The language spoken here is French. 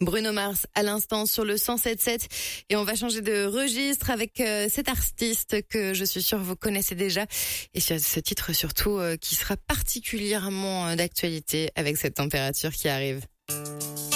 Bruno Mars à l'instant sur le 107.7 et on va changer de registre avec cet artiste que je suis sûre vous connaissez déjà et sur ce titre surtout qui sera particulièrement d'actualité avec cette température qui arrive.